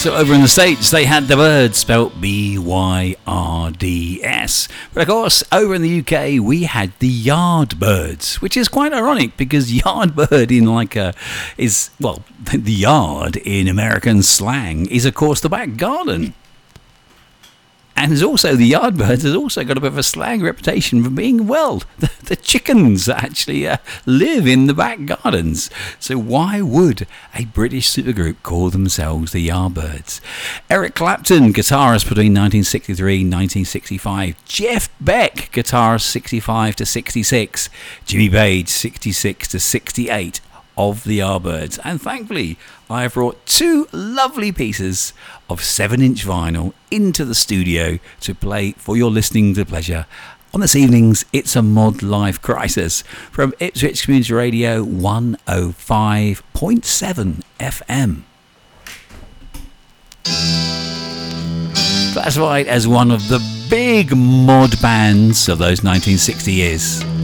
So over in the States, they had the Byrds, spelt Byrds. But of course, over in the UK, we had the Yardbirds, which is quite ironic because Yardbird the yard in American slang is, of course, the back garden. And there's also the Yardbirds has also got a bit of a slang reputation for being, well, the chickens that actually live in the back gardens. So why would a British supergroup call themselves the Yardbirds? Eric Clapton, guitarist between 1963 and 1965. Jeff Beck, guitarist 65 to 66. Jimmy Page, 66 to 68. Of the Yardbirds. And thankfully I have brought two lovely pieces of 7-inch vinyl into the studio to play for your listening to pleasure. On this evening's It's a Mod Life Crisis from Ipswich Community Radio 105.7 FM. Classified as one of the big mod bands of those 1960 years.